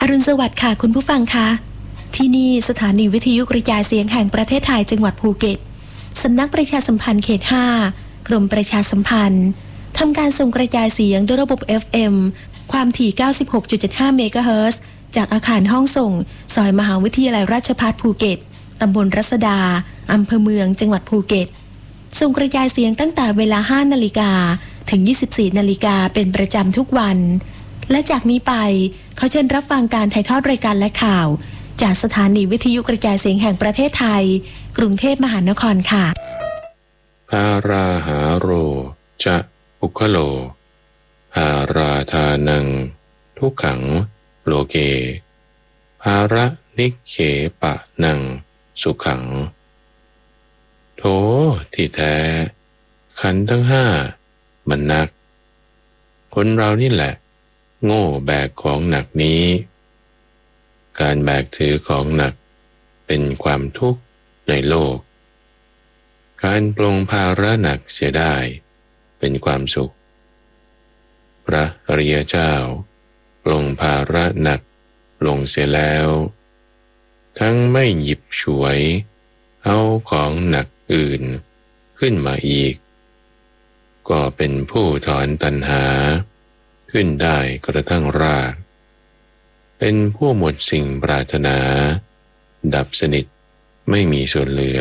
รุณสวัสดิ์ค่ะคุณผู้ฟังคะที่นี่สถานีวิทยุกระจายเสียงแห่งประเทศไทยจังหวัดภูเก็ตสำนักประชาสัมพันธ์เขต 5 กรมประชาสัมพันธ์ทำการส่งกระจายเสียงด้วยระบบ FM ความถี่ 96.75 เมกะเฮิรตซ์จากอาคารห้องส่งซอยมหาวิทยาลัยราชภัฏภูเก็ตตำบลรัศดาอำเภอเมืองจังหวัดภูเก็ตส่งกระจายเสียงตั้งแต่เวลา 5 นาฬิกาถึง 24 นาฬิกาเป็นประจำทุกวันและจากนี้ไปเขาเชิญรับฟังการถ่ายทอดรายการและข่าวจากสถานีวิทยุกระจายเสียงแห่งประเทศไทยกรุงเทพมหานครค่ะภาราหาโรจะอุคโลภาราธานังทุกขังโลเกภาระนิเขปะนังสุขังโธที่แท้ขันธ์ทั้งห้ามันหนักคนเรานี่แหละโง่แบกของหนักนี้การแบกถือของหนักเป็นความทุกข์ในโลกการปลงภาระหนักเสียได้เป็นความสุขพระอริยเจ้าปลงภาระหนักลงเสียแล้วทั้งไม่หยิบฉวยเอาของหนักอื่นขึ้นมาอีกก็เป็นผู้ถอนตัณหาขึ้นได้กระทั่งรากเป็นผู้หมดสิ่งปรารถนาดับสนิทไม่มีส่วนเหลือ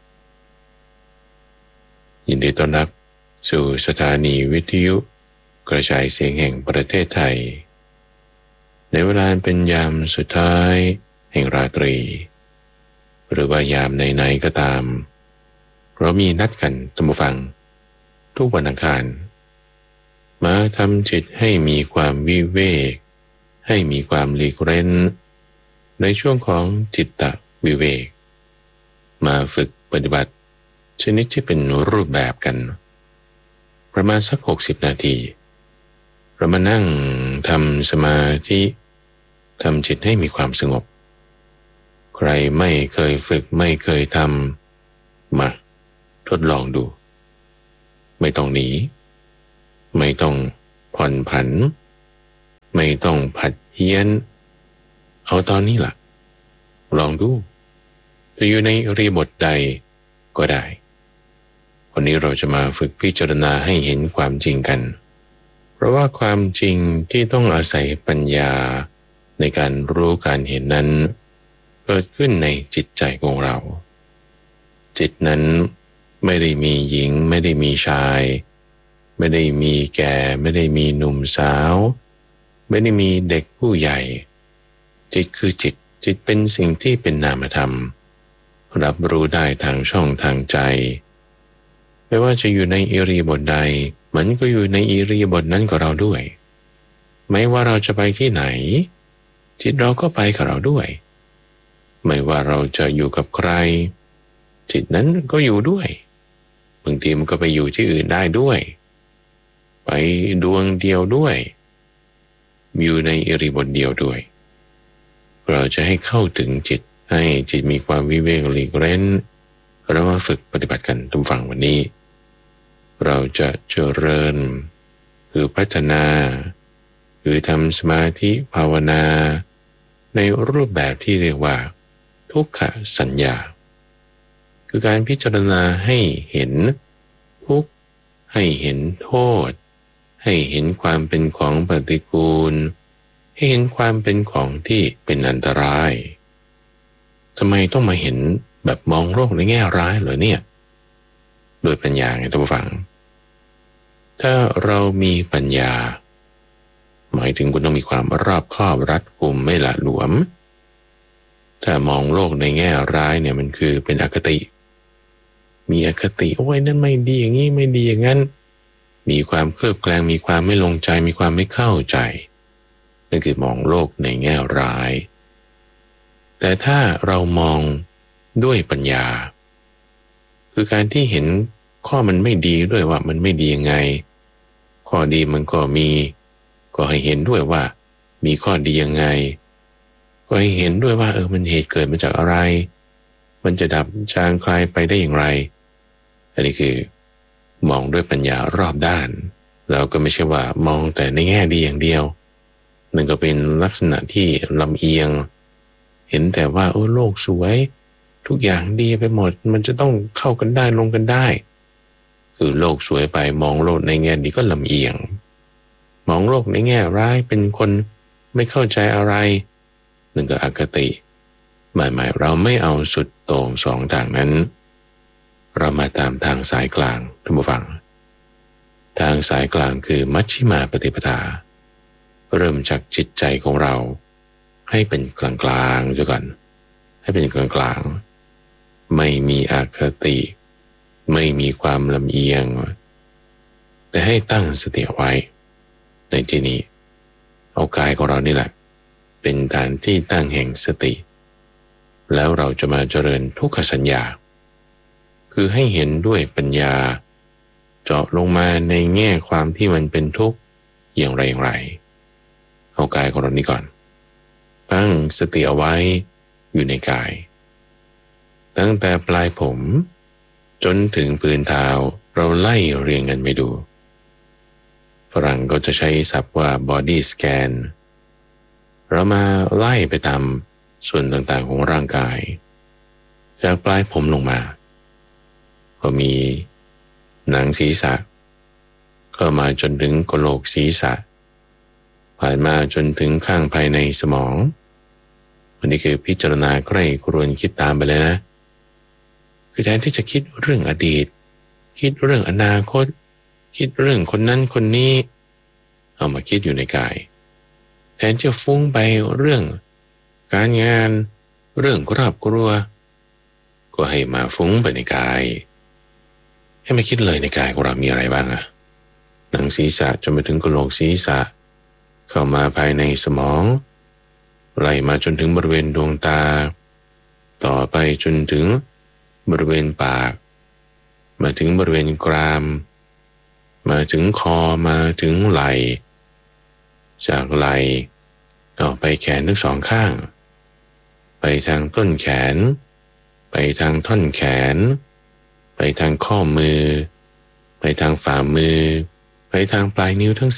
ยินดีต้อนรับสู่สถานีวิทยุกระจายเสียงแห่งประเทศไทยในเวลาเป็นยามสุดท้ายแห่งราตรีหรือว่ายามไหนๆก็ตามเรามีนัดกันท่านผู้ฟังทุกวันอังคารมาทำจิตให้มีความวิเวกให้มีความหลีกเร้นในช่วงของจิตตวิเวกมาฝึกปฏิบัติชนิดที่เป็นรูปแบบกันประมาณสัก60 นาทีเรามานั่งทำสมาธิทำจิตให้มีความสงบใครไม่เคยฝึกไม่เคยทำมาทดลองดูไม่ต้องหนีไม่ต้องผ่อนผันไม่ต้องผัดเฮี้ยนเอาตอนนี้ล่ะลองดูจะอยู่ในอิริยาบถใดก็ได้วันนี้เราจะมาฝึกพิจารณาให้เห็นความจริงกันเพราะว่าความจริงที่ต้องอาศัยปัญญาในการรู้การเห็นนั้นเกิดขึ้นในจิตใจของเราจิตนั้นไม่ได้มีหญิงไม่ได้มีชายไม่ได้มีแก่ไม่ได้มีหนุ่มสาวไม่ได้มีเด็กผู้ใหญ่จิตคือจิตเป็นสิ่งที่เป็นนามธรรมรับรู้ได้ทางช่องทางใจไม่ว่าจะอยู่ในอิริยาบถใดมันก็อยู่ในอิริยาบถนั้นกับเราด้วยไม่ว่าเราจะไปที่ไหนจิตเราก็ไปกับเราด้วยไม่ว่าเราจะอยู่กับใครจิตนั้นก็อยู่ด้วยบางทีมันก็ไปอยู่ที่อื่นได้ด้วยไปดวงเดียวด้วยอยู่ในอิริยาบถเดียวด้วยเราจะให้เข้าถึงจิตให้จิตมีความวิเวกหลีกเร้นเรามาฝึกปฏิบัติกันทุกฝั่งวันนี้เราจะเจริญคือพัฒนาคือทำสมาธิภาวนาในรูปแบบที่เรียกว่าทุกขสัญญาคือการพิจารณาให้เห็นทุกข์ให้เห็นโทษให้เห็นความเป็นของปฏิกูลให้เห็นความเป็นของที่เป็นอันตรายทำไมต้องมาเห็นแบบมองโลกในแง่ร้ายเหรอเนี่ยโดยปัญญาไงท่านผู้ฟังถ้าเรามีปัญญาหมายถึงคุณต้องมีความรอบคอบรัดกุมไม่หละหลวมถ้ามองโลกในแง่ร้ายเนี่ยมันคือเป็นอคติมีอคติโอ้ยนั่นไม่ดีอย่างนี้ไม่ดีอย่างนั้นมีความเคลือบแคลงมีความไม่ลงใจมีความไม่เข้าใจนั่นคือมองโลกในแง่ร้ายแต่ถ้าเรามองด้วยปัญญาคือการที่เห็นข้อมันไม่ดีด้วยว่ามันไม่ดียังไงข้อดีมันก็มีก็ให้เห็นด้วยว่ามีข้อดียังไงก็ให้เห็นด้วยว่ามันเหตุเกิดมาจากอะไรมันจะดับจางคลายไปได้อย่างไรอันนี้คือมองด้วยปัญญารอบด้านแล้วก็ไม่ใช่ว่ามองแต่ในแง่ดีอย่างเดียวนั่นก็เป็นลักษณะที่ลำเอียงเห็นแต่ว่าโลกสวยทุกอย่างดีไปหมดมันจะต้องเข้ากันได้ลงกันได้คือโลกสวยไปมองโลกในแง่ดีก็ลำเอียงมองโลกในแง่ร้ายเป็นคนไม่เข้าใจอะไรนั่นก็อคติหมายเราไม่เอาสุดโต่งสองทางนั้นเรามาตามทางสายกลางท่านผู้ฟังทางสายกลางคือมัชฌิมาปฏิปทาเริ่มจากจิตใจของเราให้เป็นกลางๆซะก่อนให้เป็นกลางๆไม่มีอคติไม่มีความลำเอียงแต่ให้ตั้งสติไว้ในที่นี้เอากายของเรานี่แหละเป็นฐานที่ตั้งแห่งสติแล้วเราจะมาเจริญทุกขสัญญาคือให้เห็นด้วยปัญญาเจาะลงมาในแง่ความที่มันเป็นทุกข์อย่างไรเอากายของเรานี่ก่อนตั้งสติเอาไว้อยู่ในกายตั้งแต่ปลายผมจนถึงพื้นเท้าเราไล่เรียงกันไปดูฝรั่งก็จะใช้ศัพท์ว่า body scan เรามาไล่ไปตามส่วนต่างๆของร่างกายจากปลายผมลงมาก็มีหนังศีรษะก็มาจนถึงกะโหลกศีรษะผ่านมาจนถึงข้างภายในสมองวันนี้คือพิจารณาใกล้ครวญคิดตามไปเลยนะคือแทนที่จะคิดเรื่องอดีตคิดเรื่องอนาคตคิดเรื่องคนนั้นคนนี้เอามาคิดอยู่ในกายแทนจะฟุ้งไปเรื่องการงานเรื่องครอบครัวก็ให้มาฟุ้งไปในกายให้มาคิดเลยในกายของเรามีอะไรบ้างอะหนังศีรษะจนไปถึงกะโหลกศีรษะเข้ามาภายในสมองไล่มาจนถึงบริเวณดวงตาต่อไปจนถึงบริเวณปากมาถึงบริเวณกรามมาถึงคอมาถึงไหล่จากไหล่ออกไปแขนทั้งสองข้างไปทางต้นแขนไปทางท่อนแขนไปทางข้อมือไปทางฝ่ามือไปทางปลายนิ้วทั้ง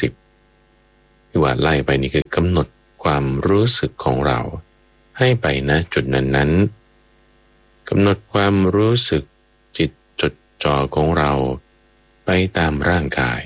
10ที่ว่าไล่ไปนี่คือกำหนดความรู้สึกของเราให้ไปณจุดนั้นกำหนดความรู้สึกจิตจดจ่อของเราไปตามร่างกาย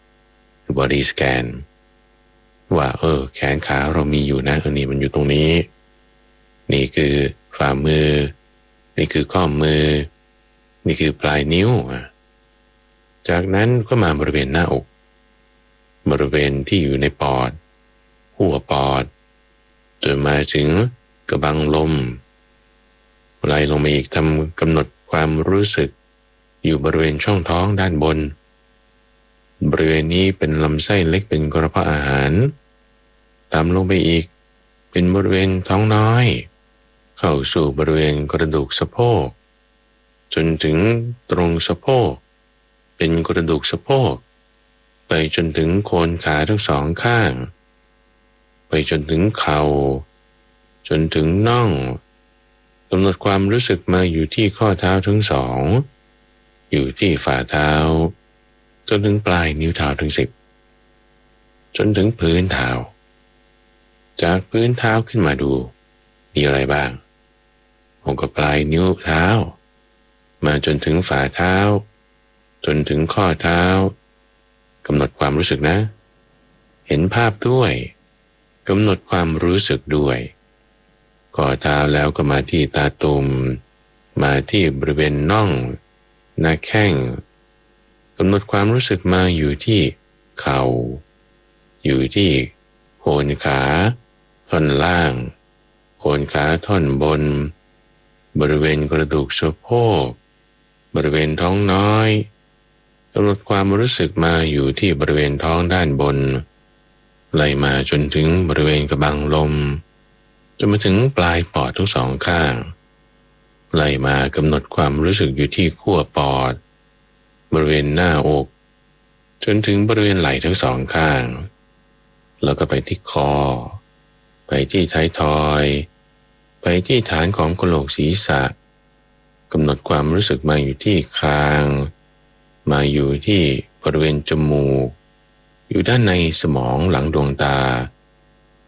body scan ว่าแขนขาเรามีอยู่นะนี่มันอยู่ตรงนี้นี่คือฝ่ามือนี่คือข้อมือนี่คือปลายนิ้วจากนั้นก็มาบริเวณหน้าอกบริเวณที่อยู่ในปอดหัวปอดจนมาถึงกระบังลมไล่ลงมาอีกทำกำหนดความรู้สึกอยู่บริเวณช่องท้องด้านบนบริเวณนี้เป็นลำไส้เล็กเป็นกระเพาะอาหารตามลงไปอีกเป็นบริเวณท้องน้อยเข้าสู่บริเวณกระดูกสะโพกจนถึงตรงสะโพกเป็นกระดูกสะโพกไปจนถึงโคนขาทั้งสองข้างไปจนถึงเข่าจนถึงน่องกำหนดความรู้สึกมาอยู่ที่ข้อเท้าทั้งสองอยู่ที่ฝ่าเท้าจนถึงปลายนิ้วเท้าทั้ง10จนถึงพื้นเท้าจากพื้นเท้าขึ้นมาดูมีอะไรบ้างองค์ปลายนิ้วเท้ามาจนถึงฝ่าเท้าจนถึงข้อเท้ากำหนดความรู้สึกนะเห็นภาพด้วยกำหนดความรู้สึกด้วยข้อเท้าแล้วก็มาที่ตาตุ่มมาที่บริเวณน่องหน้าแข้งกำหนดความรู้สึกมาอยู่ที่เข่าอยู่ที่โคนขาท่อนล่างโคนขาท่อนบนบริเวณกระดูกสะโพกบริเวณท้องน้อยกำหนดความรู้สึกมาอยู่ที่บริเวณท้องด้านบนไล่มาจนถึงบริเวณกระบังลมจนมาถึงปลายปอดทั้งสองข้างไล่มากำหนดความรู้สึกอยู่ที่ขั้วปอดบริเวณหน้าอกจนถึงบริเวณไหล่ทั้งสองข้างแล้วก็ไปที่คอไปที่ท้ายทอยไปที่ฐานของกะโหลกศีรษะกำหนดความรู้สึกมาอยู่ที่คางมาอยู่ที่บริเวณจมูกอยู่ด้านในสมองหลังดวงตา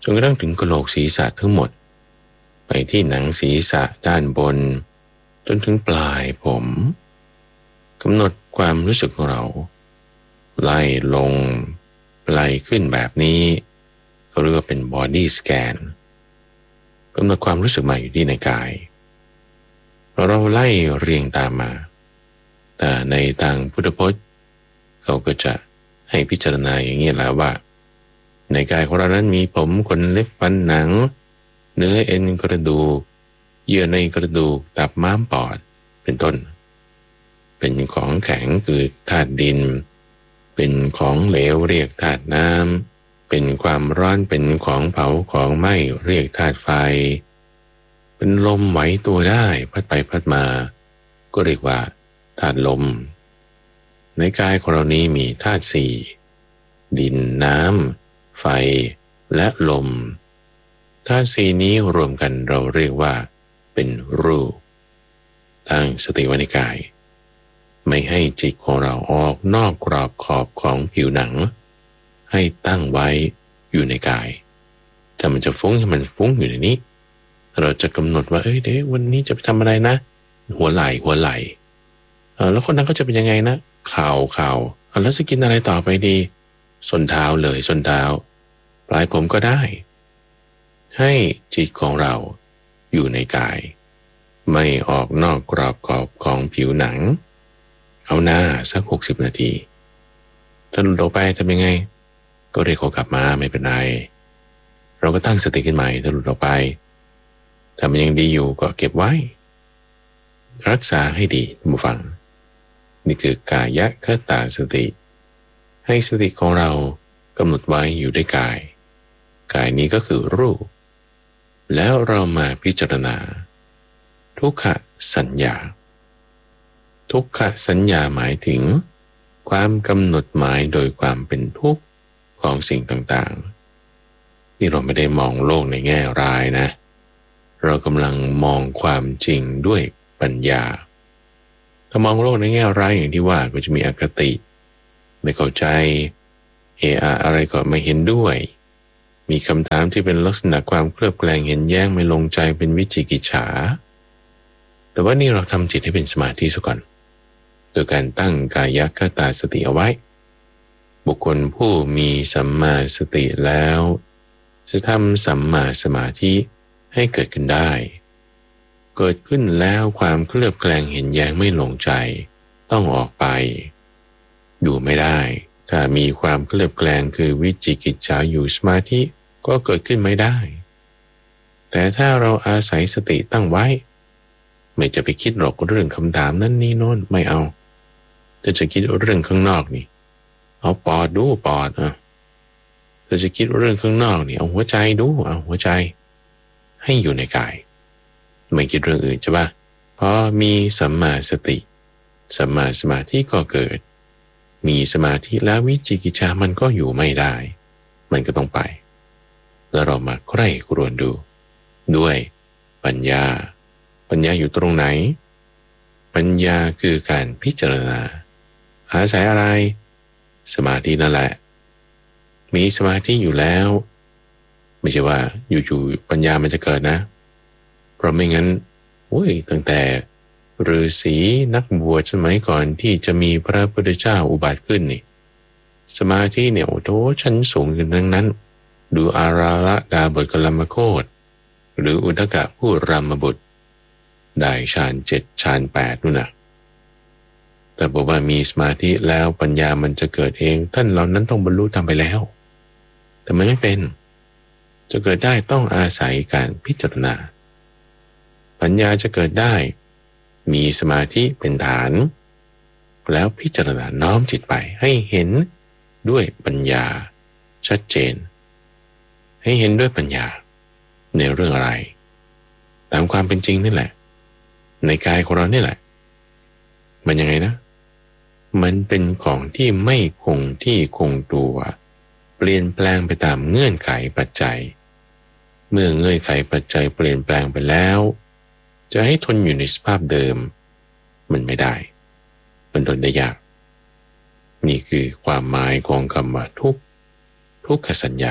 จนกระทั่งถึงกะโหลกศีรษะทั้งหมดไปที่หนังศีรษะด้านบนจนถึงปลายผมกำหนดความรู้สึกของเราไล่ลงไล่ขึ้นแบบนี้เขาเรียกว่าเป็น body scan กำหนดความรู้สึกมาอยู่ที่ในกายเราไล่เรียงตามมาแต่ในทางพุทธพจน์เขาก็จะให้พิจารณาอย่างนี้แล้วว่าในกายของเรานั้นมีผมขนเล็บฟันหนังเนื้อเอ็นกระดูกเยื่อในกระดูกตับม้ามปอดเป็นต้นเป็นของแข็งคือธาตุดินเป็นของเหลวเรียกธาตุน้ำเป็นความร้อนเป็นของเผาของไหม้เรียกธาตุไฟเป็นลมไหวตัวได้พัดไปพัดมาก็เรียกว่าธาตุลมในกายของเรานี้มีธาตุสี่ดินน้ำไฟและลมธาตุสี่นี้รวมกันเราเรียกว่าเป็นรูปตั้งสติไว้ในกายไม่ให้จิตของเราออกนอกกรอบขอบของผิวหนังให้ตั้งไว้อยู่ในกายถ้ามันจะฟุ้งให้มันฟุ้งอยู่ในนี้เราจะกำหนดว่าเดี๋ยววันนี้จะไปทำอะไรนะหัวไหล่แล้วคนนั้นก็จะเป็นยังไงนะเข่าแล้วจะกินอะไรต่อไปดีส้นเท้าเลยส้นเท้าปลายผมก็ได้ให้จิตของเราอยู่ในกายไม่ออกนอกกรอบขอบของผิวหนังเอาหน้าสัก60 นาทีถ้าหลุดออกไปทำยังไงก็เรียกเขากลับมาไม่เป็นไรเราก็ตั้งสติขึ้นใหม่ถ้าหลุดออกไปถ้ามันยังดีอยู่ก็เก็บไว้รักษาให้ดีท่านผู้ฟังนี่คือกายคตาสติให้สติของเรากำหนดไว้อยู่ในกายนี้ก็คือรูปแล้วเรามาพิจารณาทุกขสัญญาทุกขสัญญาหมายถึงความกำหนดหมายโดยความเป็นทุกข์ของสิ่งต่างๆนี่เราไม่ได้มองโลกในแง่ร้ายนะเรากำลังมองความจริงด้วยปัญญาถ้ามองโลกในแง่ร้ายอย่างที่ว่าก็จะมีอคติไม่เข้าใจอะไรก็ไม่เห็นด้วยมีคำถามที่เป็นลักษณะความเคลือบแคลงเห็นแย้งไม่ลงใจเป็นวิจิกิจฉาแต่ว่านี่เราทำจิตให้เป็นสมาธิซะก่อนโดยการตั้งกายคตาสติเอาไว้บุคคลผู้มีสัมมาสติแล้วจะทำสัมมาสมาธิให้เกิดขึ้นได้เกิดขึ้นแล้วความเคลือบแคลงเห็นแย้งไม่ลงใจต้องออกไปอยู่ไม่ได้ถ้ามีความเคลือบแคลงคือวิจิกิจฉาอยู่สมาธิก็เกิดขึ้นไม่ได้แต่ถ้าเราอาศัยสติตั้งไว้ไม่จะไปคิดหรอกเรื่องคำถามนั้นนี่โน้นไม่เอาจะคิดเรื่องข้างนอกนี่เอาปอดดูปอดจะคิดเรื่องข้างนอกนี่เอาหัวใจดูเอาหัวใจให้อยู่ในกายไม่คิดเรื่องอื่นใช่ปะพอมีสัมมาสติสัมมาสมาธิก็เกิดมีสมาธิแล้ววิจิกิจฉามันก็อยู่ไม่ได้มันก็ต้องไปแล้วเรามาใคร่ครวญดูด้วยปัญญาอยู่ตรงไหนปัญญาคือการพิจารณาอาศัยอะไรสมาธินั่นแหละมีสมาธิอยู่แล้วไม่ใช่ว่าอยู่ๆปัญญามันจะเกิดนะเพราะไม่งั้นตั้งแต่ฤาษีนักบวชสมัยก่อนที่จะมีพระพุทธเจ้าอุบัติขึ้นนี่สมาธิเนี่ยชั้นสูงกันทั้งนั้นดูอาราละดาบทกลมโคตรหรืออุทกะผู้รามบุตรได้ฌาน7ฌาน8นู่นนะแต่บอกว่ามีสมาธิแล้วปัญญามันจะเกิดเองท่านเหล่านั้นต้องบรรลุธรรมไปแล้วแต่มันไม่เป็นจะเกิดได้ต้องอาศัยการพิจารณาปัญญาจะเกิดได้มีสมาธิเป็นฐานแล้วพิจารณาน้อมจิตไปให้เห็นด้วยปัญญาชัดเจนให้เห็นด้วยปัญญาในเรื่องอะไรตามความเป็นจริงนี่แหละในกายของเรานี่แหละมันยังไงนะมันเป็นของที่ไม่คงที่คงตัวเปลี่ยนแปลงไปตามเงื่อนไขปัจจัยเมื่อเงื่อนไขปัจจัยเปลี่ยนแปลงไปแล้วจะให้ทนอยู่ในสภาพเดิมมันไม่ได้มันทนได้ยากนี่คือความหมายของคำว่าทุกขสัญญา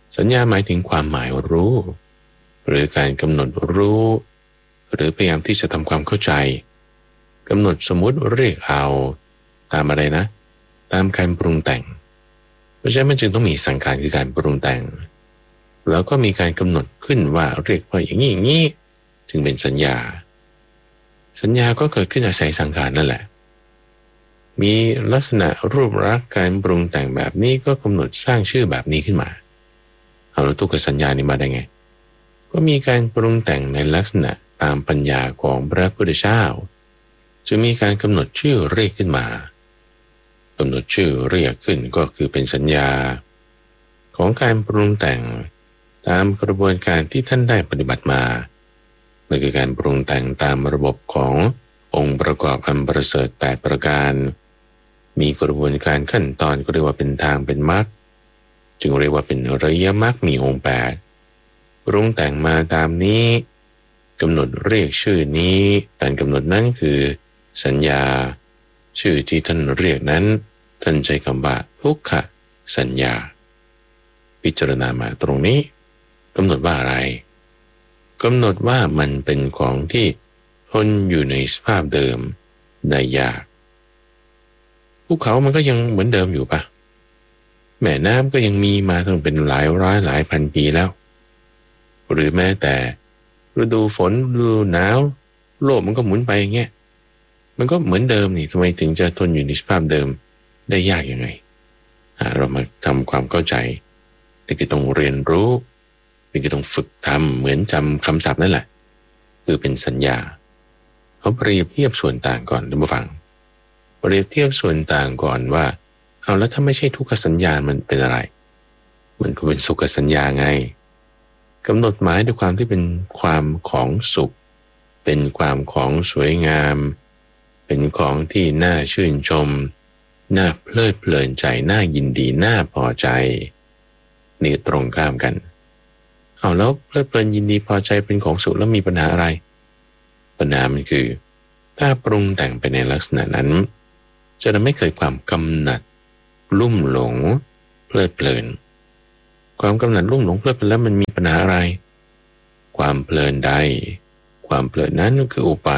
สัญญาหมายถึงความหมายรู้หรือการกำหนดรู้หรือพยายามที่จะทำความเข้าใจกำหนดสมมุติเรียกเอาตามอะไรนะตามการปรุงแต่งเพราะฉะนั้นมันจึงต้องมีสังขารคือการปรุงแต่งแล้วก็มีการกำหนดขึ้นว่าเรียกว่าอย่างนี้จึงเป็นสัญญาก็เกิดขึ้นอาศัยสังขารนั่นแหละมีลักษณะรูปลักษณ์การปรุงแต่งแบบนี้ก็กำหนดสร้างชื่อแบบนี้ขึ้นมาเอาแล้วทุกขสัญญานี่มาได้ไงก็มีการปรุงแต่งในลักษณะตามปัญญาของพระพุทธเจ้าจะมีการกำหนดชื่อเรียกขึ้นมากำหนดชื่อเรียกขึ้นก็คือเป็นสัญญาของการปรุงแต่งตามกระบวนการที่ท่านได้ปฏิบัติมานั่นคือการปรุงแต่งตามระบบขององค์ประกอบอันประเสริฐ8ประการมีกระบวนการขั้นตอนก็เรียกว่าเป็นทางเป็นมรรคจึงเรียกว่าเป็นอริยมรรคมีองค์8ปรุงแต่งมาตามนี้กำหนดเรียกชื่อนี้การกำหนดนั้นคือสัญญาชื่อที่ท่านเรียกนั้นท่านใช้คำว่าทุกขสัญญาพิจารณามาตรงนี้กำหนดว่าอะไรกำหนดว่ามันเป็นของที่ทนอยู่ในสภาพเดิมได้ยากภูเขามันก็ยังเหมือนเดิมอยู่ปะแม่น้ำก็ยังมีมาตั้งเป็นหลายร้อยหลายพันปีแล้วหรือแม้แต่ฤดูฝนฤดูหนาวโลกมันก็หมุนไปอย่างเงี้ยมันก็เหมือนเดิมนี่ทำไมถึงจะทนอยู่ในสภาพเดิมได้ยากยังไงเรามาทำความเข้าใจนี่คือต้องเรียนรู้นี่คือต้องฝึกทำเหมือนจำคำศัพท์นั่นแหละคือเป็นสัญญาเอาเปรียบเทียบส่วนต่างก่อนท่านผู้ฟังเปรียบเทียบส่วนต่างก่อนว่าเอาแล้วถ้าไม่ใช่ทุกขสัญญามันเป็นอะไรมันก็เป็นสุขสัญญาไงกำหนดหมายด้วยความที่เป็นความของสุขเป็นความของสวยงามเป็นของที่น่าชื่นชมน่าเพลิดเพลินใจน่ายินดีน่าพอใจนี่ตรงข้ามกันเอาแล้วเพลิดเพลินยินดีพอใจเป็นของสุขแล้วมีปัญหาอะไรปัญหามันคือถ้าปรุงแต่งไปในลักษณะนั้นจะทำให้เกิดความกำหนัดลุ่มหลงเพลิดเพลินความกำหนัดลุ่มหลงเพลิดเพลินแล้วมันมีปัญหาอะไรความเพลินใดความเพลินนั้นก็คืออุปา